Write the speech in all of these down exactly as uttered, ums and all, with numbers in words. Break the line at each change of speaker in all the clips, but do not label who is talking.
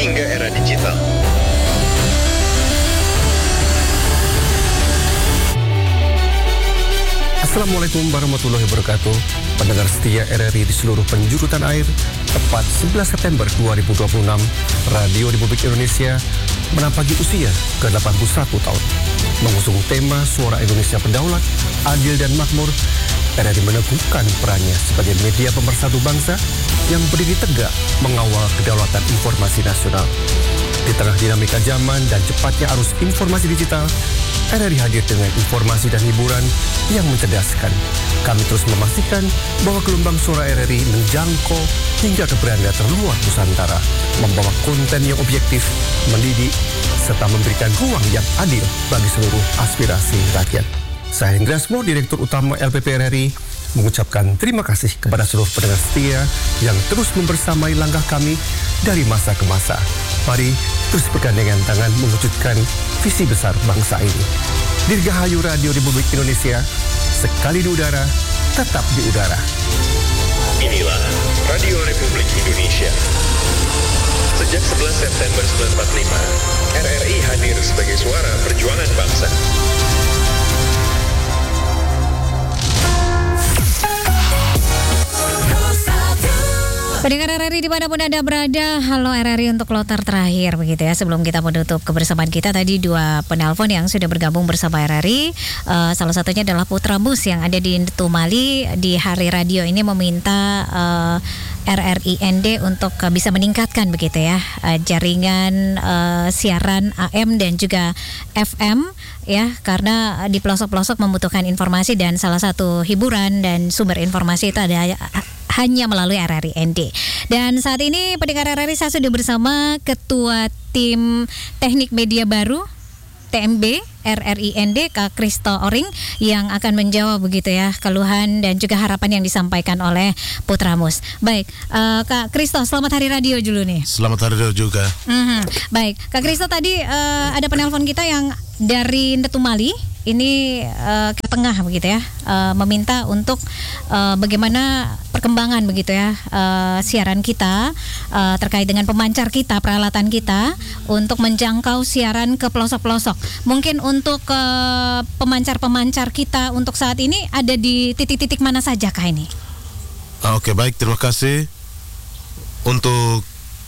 hingga era digital.
Assalamualaikum warahmatullahi wabarakatuh. Pendengar setia R R I di seluruh penjuru tanah air, tepat sebelas September dua ribu dua puluh enam, Radio Republik Indonesia menampaki usia ke delapan puluh satu tahun. Mengusung tema Suara Indonesia Berdaulat, Adil dan Makmur, R R I meneguhkan perannya sebagai media pemersatu bangsa yang berdiri tegak mengawal kedaulatan informasi nasional. Di tengah dinamika zaman dan cepatnya arus informasi digital, R R I hadir dengan informasi dan hiburan yang mencerdaskan. Kami terus memastikan bahwa gelombang suara R R I menjangkau hingga ke beranda terluar Nusantara, membawa konten yang objektif, mendidik, serta memberikan ruang yang adil bagi seluruh aspirasi rakyat. Saya Hendriasmo, Direktur Utama L P P R R I, mengucapkan terima kasih kepada seluruh pendengar setia yang terus membersamai langkah kami dari masa ke masa. Mari terus bergandengan tangan mewujudkan visi besar bangsa ini. Dirgahayu Radio Republik Indonesia, sekali di udara, tetap di udara.
Inilah Radio Republik Indonesia. Sejak sebelas September seribu sembilan ratus empat puluh lima, R R I hadir sebagai suara perjuangan bangsa.
Pendengar R R I dimanapun Anda berada, halo R R I untuk kloter terakhir begitu ya. Sebelum kita menutup kebersamaan kita, tadi dua penelpon yang sudah bergabung bersama R R I. Uh, salah satunya adalah Putra Mus yang ada di Tumali di Hari Radio ini meminta uh, R R I N D untuk uh, bisa meningkatkan begitu ya uh, jaringan uh, siaran A M dan juga F M ya, karena di pelosok-pelosok membutuhkan informasi dan salah satu hiburan dan sumber informasi itu ada hanya melalui R R I N D. Dan saat ini pendengar R R I, saya sudah bersama Ketua Tim Teknik Media Baru T M B R R I N D, Kak Kristo Oring, yang akan menjawab begitu ya keluhan dan juga harapan yang disampaikan oleh Putra Mus. Baik, uh, Kak Kristo, selamat Hari Radio dulu nih.
Selamat Hari Radio juga.
Mm-hmm. Baik, Kak Kristo, tadi uh, ada penelpon kita yang dari Ndetumali ini uh, ke tengah begitu ya, uh, meminta untuk uh, bagaimana perkembangan begitu ya uh, siaran kita uh, terkait dengan pemancar kita, peralatan kita untuk menjangkau siaran ke pelosok-pelosok. Mungkin untuk uh, pemancar-pemancar kita untuk saat ini ada di titik-titik mana saja kah ini?
Oke, baik, terima kasih. Untuk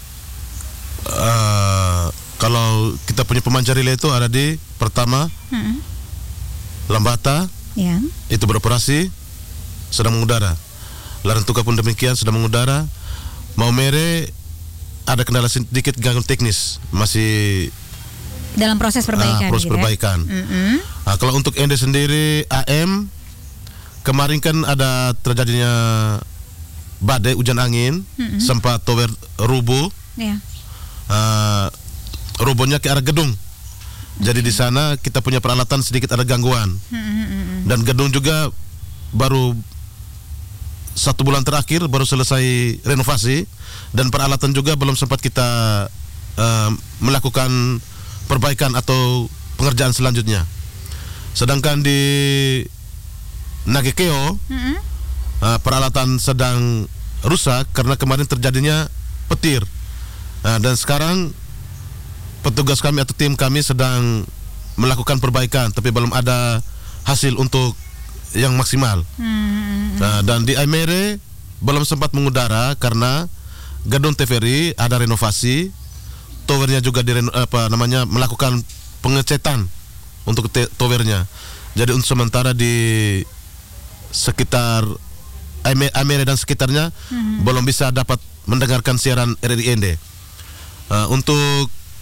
uh, kalau kita punya pemancar relay itu ada di pertama hmm. Lambata, ya. Itu beroperasi, sedang mengudara. Larantuka pun demikian, sedang mengudara. Maumere ada kendala sedikit gangguan teknis, masih
dalam proses perbaikan.
Uh, proses
gitu
perbaikan.
Ya? Mm-hmm.
Uh, kalau untuk N D sendiri A M, kemarin kan ada terjadinya badai hujan angin, mm-hmm. sempat tower rubuh. Yeah. Uh, rubuhnya ke arah gedung. Jadi di sana kita punya peralatan sedikit ada gangguan. Dan gedung juga baru satu bulan terakhir baru selesai renovasi, dan peralatan juga belum sempat kita uh, melakukan perbaikan atau pengerjaan selanjutnya. Sedangkan di Nagekeo mm-hmm. uh, peralatan sedang rusak karena kemarin terjadinya petir. Uh, dan sekarang petugas kami atau tim kami sedang melakukan perbaikan, tapi belum ada hasil untuk yang maksimal. Hmm. Nah, dan di Aimere belum sempat mengudara karena gedung T V R I ada renovasi, towernya juga di apa namanya melakukan pengecetan untuk towernya. Jadi untuk sementara di sekitar Aimere dan sekitarnya hmm. belum bisa dapat mendengarkan siaran R R I N D. Uh, untuk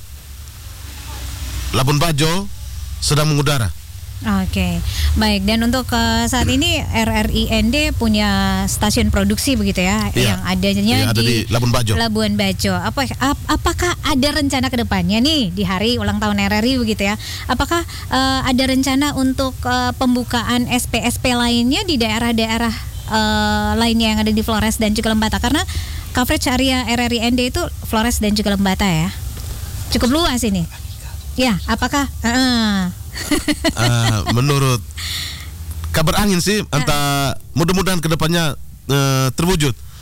Labuan Bajo sedang mengudara.
Oke, okay. Baik. Dan untuk uh, saat ini R R I N D punya stasiun produksi begitu ya,
ya.
yang adanya
ya, ada
di,
di Labuan Bajo.
Labuan Bajo. Apa, ap, apakah ada rencana ke depannya nih di hari ulang tahun R R I begitu ya? Apakah uh, ada rencana untuk uh, pembukaan S P S P lainnya di daerah-daerah uh, lainnya yang ada di Flores dan juga Lembata? Karena coverage area R R I N D itu Flores dan juga Lembata ya, cukup luas ini. Ya, apakah? Uh.
uh, menurut kabar angin sih, entah mudah-mudahan kedepannya uh, terwujud.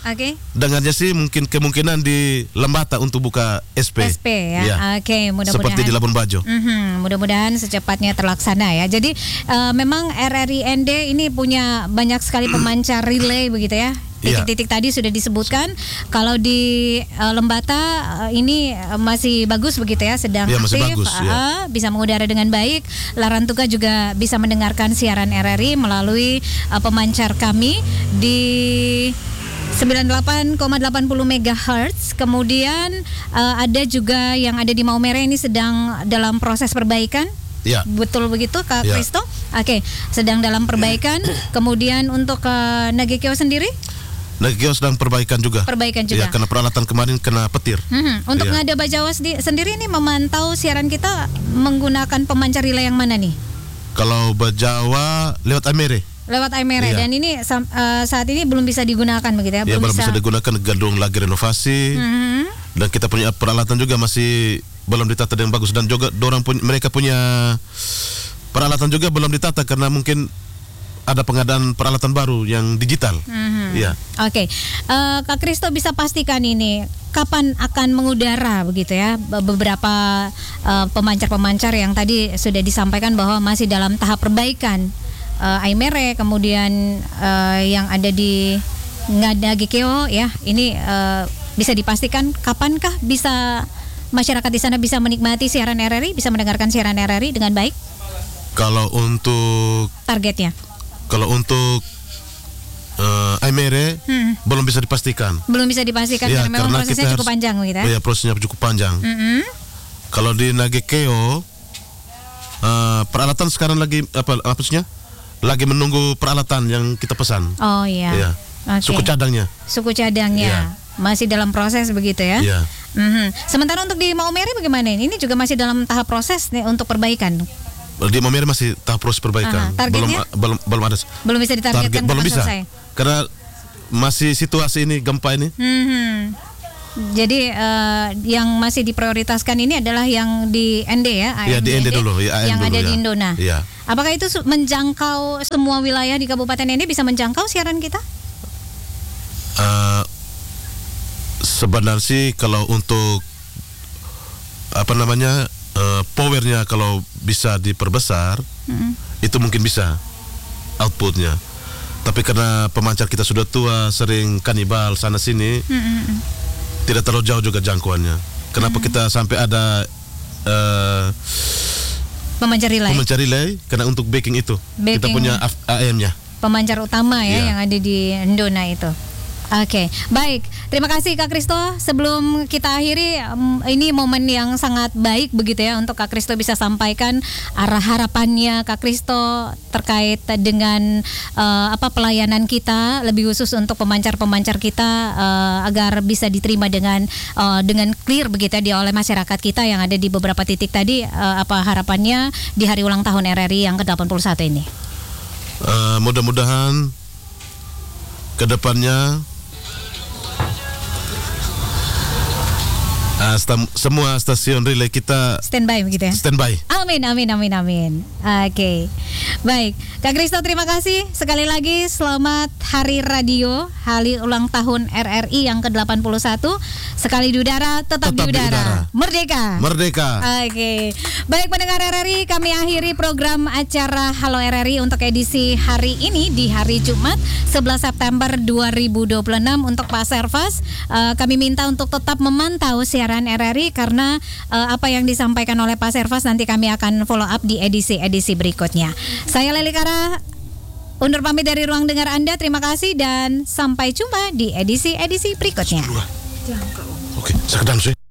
Oke.
Dengannya sih mungkin kemungkinan di Lembata untuk buka S P.
S P ya.
Ya.
Oke, mudah-mudahan.
Seperti di Labuan Bajo.
Mhm, mudah-mudahan secepatnya terlaksana ya. Jadi uh, memang R R I N D ini punya banyak sekali pemancar relay begitu ya. Titik-titik tadi sudah disebutkan. Kalau di uh, Lembata uh, ini uh, masih bagus begitu ya, sedang
ya, masih
aktif,
bagus,
uh,
ya.
bisa mengudara dengan baik. Larantuka juga bisa mendengarkan siaran R R I melalui uh, pemancar kami di sembilan puluh delapan koma delapan puluh megahertz. Kemudian uh, ada juga yang ada di Maumere ini sedang dalam proses perbaikan.
Ya.
Betul begitu Kak
Ya.
Kristo? Oke, sedang dalam perbaikan. Kemudian untuk uh, Nagekeo sendiri?
Nagekeo sedang perbaikan juga.
Perbaikan juga.
Ya, karena peralatan kemarin kena petir.
Hmm, untuk
Ya.
Ngada Bajawa sedi- sendiri ini memantau siaran kita menggunakan pemancar relay yang mana nih?
Kalau Bajawa lewat Amere.
Lewat Aimere.
Iya.
Dan ini sam- uh, saat ini belum bisa digunakan begitu ya?
Ya, belum bisa digunakan, gedung lagi renovasi.
Mhm.
Dan kita punya peralatan juga masih belum ditata dengan bagus, dan juga dorang pun, mereka punya peralatan juga belum ditata karena mungkin ada pengadaan peralatan baru yang digital.
Mhm.
Iya.
Oke, Eh, Kak Kristo bisa pastikan ini kapan akan mengudara begitu ya? Be- Beberapa eh, pemancar-pemancar yang tadi sudah disampaikan bahwa masih dalam tahap perbaikan. Eh, Aimere, kemudian eh, yang ada di Ngada Gekeo ya, ini eh, bisa dipastikan kapankah bisa masyarakat di sana bisa menikmati siaran R R I, bisa mendengarkan siaran R R I dengan baik?
Kalau untuk
Targetnya?
kalau untuk uh, Aimere
Hmm.
belum bisa dipastikan.
Belum bisa dipastikan
Ya,
karena memang
karena
prosesnya
kita
cukup
harus-
panjang begitu ya?
Ya, prosesnya cukup panjang.
Mm-mm.
Kalau di Nagekeo uh, peralatan sekarang lagi apa apa maksudnya? Lagi menunggu peralatan yang kita pesan.
Oh iya.
Iya.
Oke.
Suku cadangnya.
Suku cadangnya
Iya.
masih dalam proses begitu ya?
Iya.
Mhm. Sementara untuk di Maumere bagaimana ini? Ini juga masih dalam tahap proses nih untuk perbaikan.
Di Maumere masih tahap proses perbaikan.
Aha,
belum
targetnya?
belum belum ada
Belum bisa ditargetkan
target, belum
kapan
bisa.
selesai.
Karena masih situasi ini gempa ini.
Mhm. Jadi eh, yang masih diprioritaskan ini adalah yang di N D ya?
Ya, di N D dulu, ya, A M
yang
dulu,
ada
ya.
di Indona.
Iya.
Apakah itu su- menjangkau semua wilayah di Kabupaten N D, bisa menjangkau siaran kita?
Uh, sebenarnya sih kalau untuk apa namanya uh, powernya kalau bisa diperbesar,
Mhm.
itu mungkin bisa outputnya. Tapi karena pemancar kita sudah tua, sering kanibal sana sini,
Mhm.
tidak terlalu jauh juga jangkauannya. Kenapa kita sampai ada uh,
Pemancar relay.
pemancar relay? Karena untuk backing itu kita
Backing.
punya A M-nya.
Pemancar utama ya
Iya.
yang ada di Indona itu. Oke, baik. Terima kasih Kak Kristo. Sebelum kita akhiri, em, ini momen yang sangat baik begitu ya untuk Kak Kristo bisa sampaikan arah harapannya Kak Kristo terkait dengan eh, apa pelayanan kita, lebih khusus untuk pemancar-pemancar kita eh, agar bisa diterima dengan eh, dengan clear begitu ya di oleh masyarakat kita yang ada di beberapa titik tadi. Eh, apa harapannya di hari ulang tahun R R I yang ke delapan puluh satu ini?
Uh, mudah-mudahan kedepannya uh, stam- semua stasiun relay kita
Standby begitu ya?
standby.
Amin, amin, amin, amin. Oke, baik. Kak Kristo, terima kasih sekali lagi. Selamat Hari Radio, hari ulang tahun R R I yang ke delapan puluh satu. Sekali di udara, tetap,
Tetap
di
di
udara.
udara.
Merdeka.
Merdeka.
Oke, baik pendengar R R I, kami akhiri program acara Halo R R I untuk edisi hari ini di hari Jumat sebelas September dua ribu dua puluh enam. Untuk Pak Servas, eh, kami minta untuk tetap memantau siaran R R I karena eh, apa yang disampaikan oleh Pak Servas nanti kami akan follow up di edisi-edisi berikutnya. Saya Leli Kara, undur pamit dari ruang dengar Anda. Terima kasih dan sampai jumpa di edisi-edisi berikutnya.
Oke, sekedar sih.